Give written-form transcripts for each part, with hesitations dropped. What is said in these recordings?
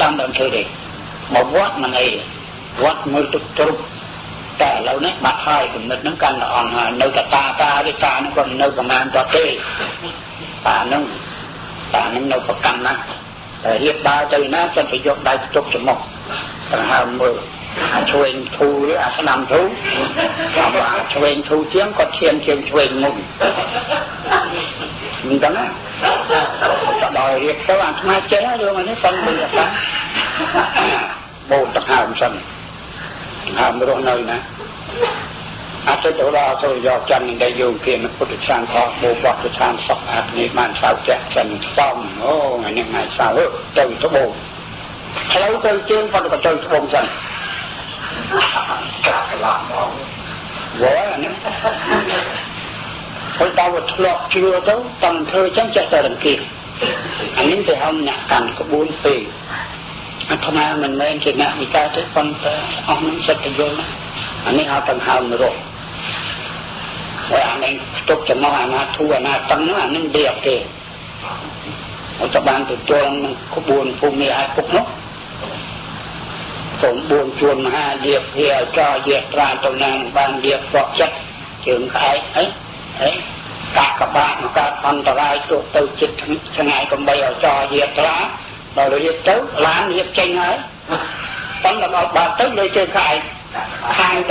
កម្មដល់ធ្វើទេមកវត្តមិនអីវត្តមើលទុកទ្រុបតែឥឡូវនេះបាត់ហើយគំនិតហ្នឹងកាន់តែអន់ហើយនៅតែតាទេតាហ្នឹងក៏នៅប្រមាណតទេតាហ្នឹងនៅប្រកាន់ណាតែរៀបដើរទៅណាចិត្តប្រយុទ្ធដៃទុកច្រមុះដង្ហើមមើលអាឆ្វេងធូរឬអាស្ដាំធូរក៏អាឆ្វេងធូរជាងគាត់ឈានជាងឆ្វេងមុនមិនដឹងណាដល់រៀបទៅអាស្មាចេះរឿងនេះសិនមិនថាបូនដង្ហើមសិនហើមរស់នៅណាអត់ទៅដល់ទៅយកច័ន្ទដែលយោគៀនពុទ្ធសាសនាបូបវត្តឋានសក់អានេះបានសៅចាក់សិនសំអូថ្ងៃនេះថ្ងៃសៅរ៍ទៅត្បូងផ្លូវទៅជើងគាត់ក៏ទៅត្បូងសិនកាក់កន្លងមកវ៉ានេះពេលដល់ធ្លាប់ជឿទៅតំធ្វើចឹងចេះតែរង្គៀសអានេះទៅហៅអ្នកកាន់ក្បួនពេកអាត្មាមិនមែនជាអ្នកវិការទេប៉ុន្តែអស់នឹងសិទ្ធិយល់ណាអានេះហៅទាំងហៅនរកហើយអានេះទុកចំោះអាណាធូអាណាតឹងអានេះដៀបទេអត់បានទទួលនឹងក្បួនភូមិអាចពុកនោះសូម4ជួនមហាយាបវាចោយាត្រាទៅណាបានយាបកក់ចិត្តជើងក្អែកអីកាក់កបាក់មកកើតអន្តរាយទៅចិត្តឆ្ងាយកំបីឲ្យចោយាត្រាដល់រៀបទៅឡានរៀបចេញហើយប៉ុន្តែដល់បាត់ទៅលើជើងក្អែកខាងទៅ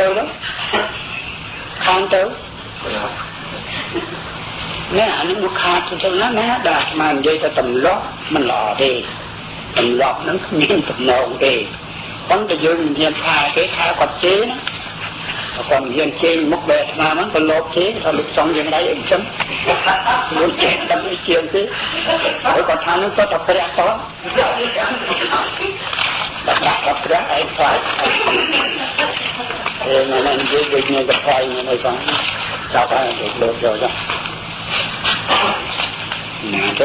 នេះអានេះមកខាតទៅណាណាដែលអាត្មានិយាយទៅតម្លក់មិនល្អទេតម្លក់ហ្នឹងគ្មានតំណងទេប៉ុន្តែយើងមិនហ៊ានថាគេថាគាត់ជេរណាគាត់មិនហ៊ានជេរមុខបែបអាត្មាហ្នឹងក៏លោកជេរថាលោកសំយ៉ាងไรអីចឹងលោកជេរដល់ជាងទេហើយគាត់ថានឹងគាត់តែព្រះតោះដាក់ព្រះឯងខ្លាចមិននិយាយដូចនឹងខ្លាចនៅផងចាប់ហើយលោកយកចុះណាទៅ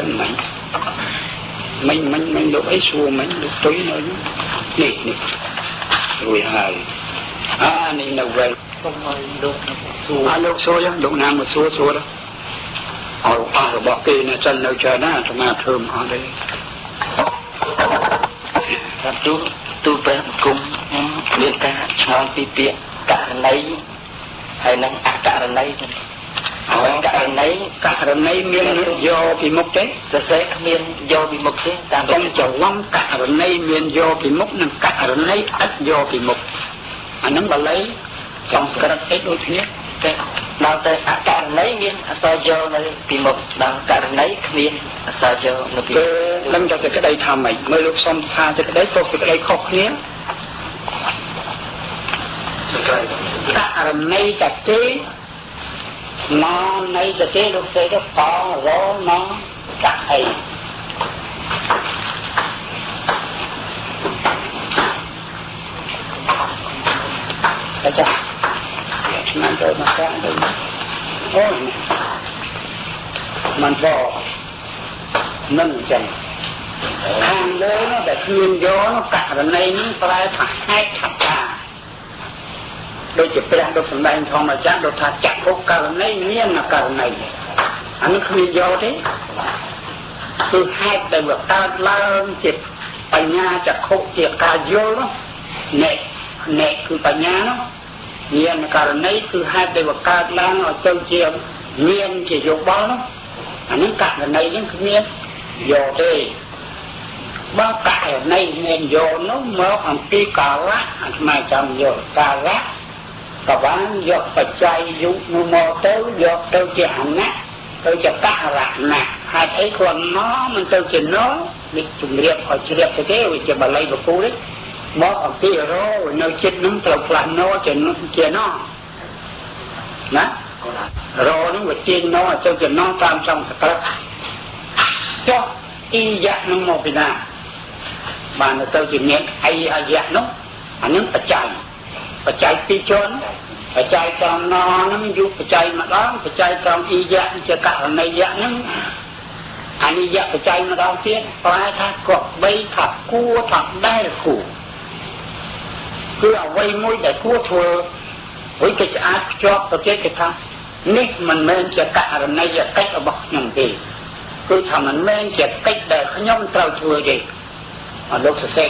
មិនលោកអីសួរមិនលោកទុយនៅនេះរួចហើយនេះនៅវិញសូមឲ្យលោកសួរលោកសួរយ៉ាងលោកណាមកសួរទៅអរអររបស់គេនៅចិននៅច្រើនណាអាត្មាធ្វើមិនអត់ទេតាមទូព្រះគុំមានការឆ្លងពីពាក្យករណីហើយនឹងអករណីករណីមានយកពីមុខទេសរសេរគ្មានយកពីមុខទេតាមកុំច្រឡំករណីមានយកពីមុខនិងករណីឥតយកពីមុខអានឹងបាលីសំស្ក្រឹតទេដូចគ្នាតែដល់តែអករណីមានអសរយកនៅពីមុខដល់ករណីគ្មានអសរយកនៅពីនឹងទៅក្តីថាម៉េចមើលលោកសំថាទៅក្តីក៏ក្តីខុសគ្នាករណីតាទេមកនៃតាទេលោកទេទៅតរមកកាក់អីតែចាมันទៅមកកាក់ទៅអូយมันក៏នឹងចឹងខាងលើនោះតែគ្មានយកនោះករណីនេះប្រែថាហេតុថាដូចជាព្រះដូចសម្ដែងធម្មចក្រដូចថាចក្ខុករណីមានករណីអានេះគ្មានយកទេគឺហេតុដែលវាកើតឡើងជាបញ្ញាចក្ខុជាការយល់នោះណែគឺបញ្ញានោះមានករណីគឺហេតុដែលវាកើតឡើងឲ្យទៅជាមានជាយោបល់នោះអានេះករណីនេះគ្មានយកទេបើករណីមានយកនោះមកអំពីកាលៈអាត្មាចាំយកកាលៈក៏បានយកបច្ច័យយុនោះមកទៅយកទៅជាអនៈទៅជាករណៈហេតុអីគាត់មកមិនទៅជាណោនេះជំរាបឲ្យជ្រាបទៅទេវាជាបាលីបកូលមកអំពីរោនៅចិត្តនឹងត្រូវផ្លាស់ណោជាណោណារោនឹងវាជាណោទៅជាណោតាមចំសក្តិចុះអ៊ីយៈនឹងមកពីណាបានទៅជាមានអីអាយៈនោះអានឹងបច្ច័យពីរជាន់បច្ច័យត្រង់ណហ្នឹងយុបច្ច័យម្ដងបច្ច័យត្រង់អ៊ីយៈជាករណីយៈហ្នឹងអានិយៈបច្ច័យម្ដងទៀតប្រែថាក៏បីថាគួរថាដែលគួរគឺអ្វីមួយដែលគួរធ្វើវិញគេអាចភ្ជាប់ទៅទៀតគេថានេះមិនមែនជាករណីយកិច្ចរបស់ខ្ញុំទេគឺថាមិនមែនជាកិច្ចដែលខ្ញុំត្រូវធ្វើទេលោកសរសេរ